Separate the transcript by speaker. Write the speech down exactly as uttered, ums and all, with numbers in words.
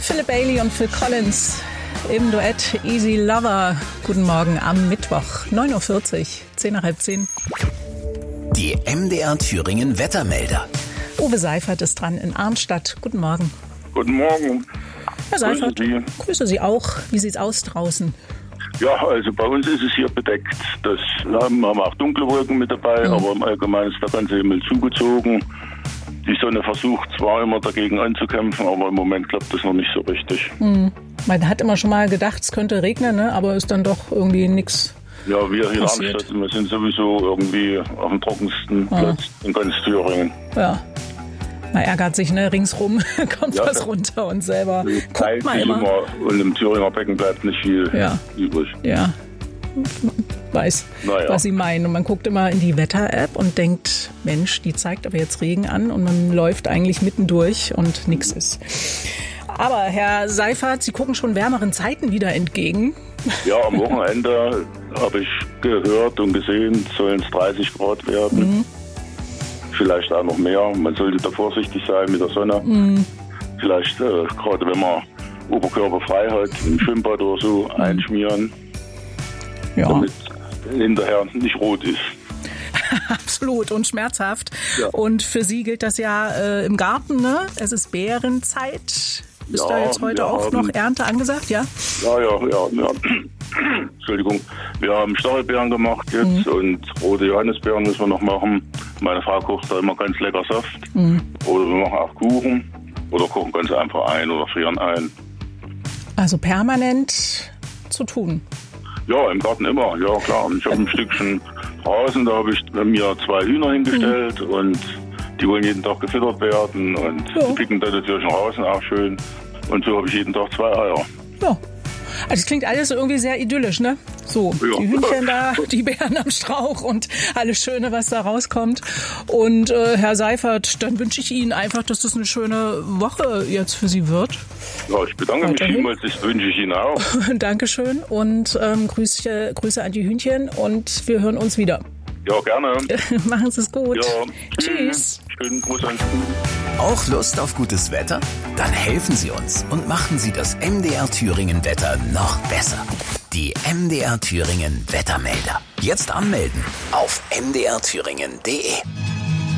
Speaker 1: Philip Bailey und Phil Collins im Duett Easy Lover. Guten Morgen am Mittwoch, neun Uhr vierzig, zehn nach halb zehn.
Speaker 2: Die M D R Thüringen Wettermelder.
Speaker 1: Uwe Seifert ist dran in Arnstadt. Guten Morgen.
Speaker 3: Guten Morgen.
Speaker 1: Herr Seifert,
Speaker 3: Grüße Sie.
Speaker 1: grüße Sie auch. Wie sieht's aus draußen?
Speaker 3: Ja, also bei uns ist es hier bedeckt. Das haben wir haben auch dunkle Wolken mit dabei, mhm. aber im Allgemeinen ist der ganze Himmel zugezogen. Die Sonne versucht zwar immer dagegen anzukämpfen, aber im Moment klappt das noch nicht so richtig.
Speaker 1: Mhm. Man hat immer schon mal gedacht, es könnte regnen, ne? Aber ist dann doch irgendwie nichts.
Speaker 3: Ja, wir hier in
Speaker 1: passiert.
Speaker 3: Arnstadt, wir sind sowieso irgendwie auf dem trockensten
Speaker 1: ah.
Speaker 3: Platz in ganz Thüringen.
Speaker 1: Ja. Man ärgert sich, ne? Ringsrum kommt
Speaker 3: ja,
Speaker 1: was runter und selber guckt man
Speaker 3: immer.
Speaker 1: immer.
Speaker 3: Und im Thüringer Becken bleibt nicht viel
Speaker 1: ja.
Speaker 3: übrig.
Speaker 1: Ja, weiß,
Speaker 3: naja.
Speaker 1: was Sie meinen. Und man guckt immer in die Wetter-App und denkt, Mensch, die zeigt aber jetzt Regen an und man läuft eigentlich mittendurch und nichts ist. Aber Herr Seifert, Sie gucken schon wärmeren Zeiten wieder entgegen.
Speaker 3: Ja, am Wochenende habe ich gehört und gesehen, sollen es dreißig Grad werden. Mhm. Vielleicht auch noch mehr. Man sollte da vorsichtig sein mit der Sonne. Mhm. Vielleicht, äh, gerade wenn man Oberkörper frei hat, im Schwimmbad oder so, mhm. einschmieren,
Speaker 1: ja.
Speaker 3: damit hinterher nicht rot ist.
Speaker 1: Absolut und schmerzhaft.
Speaker 3: Ja.
Speaker 1: Und für Sie gilt das ja äh, im Garten, ne? Es ist Beerenzeit. Ist
Speaker 3: ja,
Speaker 1: da jetzt heute auch
Speaker 3: haben,
Speaker 1: noch Ernte angesagt, ja?
Speaker 3: Ja, ja, ja. ja. Entschuldigung. Wir haben Stachelbeeren gemacht jetzt mhm. und rote Johannisbeeren müssen wir noch machen. Meine Frau kocht da immer ganz lecker Saft. Mhm. Oder wir machen auch Kuchen oder kochen ganz einfach ein oder frieren ein.
Speaker 1: Also permanent zu tun.
Speaker 3: Ja, im Garten immer, ja klar. Ich habe ein Stückchen Rasen, da habe ich mir zwei Hühner hingestellt mhm. und die wollen jeden Tag gefüttert werden und ja. die picken dann natürlich den Rasen auch schön. Und so habe ich jeden Tag zwei Eier.
Speaker 1: Ja. Also es klingt alles irgendwie sehr idyllisch, ne? So, ja. Die Hühnchen da, die Beeren am Strauch und alles Schöne, was da rauskommt. Und äh, Herr Seifert, dann wünsche ich Ihnen einfach, dass das eine schöne Woche jetzt für Sie wird.
Speaker 3: Ja, ich bedanke Weiterhin. mich vielmals, das wünsche ich Ihnen auch.
Speaker 1: Dankeschön und ähm, Grüße, Grüße an die Hühnchen und wir hören uns wieder.
Speaker 3: Ja, gerne.
Speaker 1: Machen Sie es gut.
Speaker 3: Ja.
Speaker 1: Tschüss.
Speaker 3: Schönen Gruß an Sie.
Speaker 2: Auch Lust auf gutes Wetter? Dann helfen Sie uns und machen Sie das M D R Thüringen Wetter noch besser. Die M D R Thüringen Wettermelder. Jetzt anmelden auf m d r thüringen punkt d e.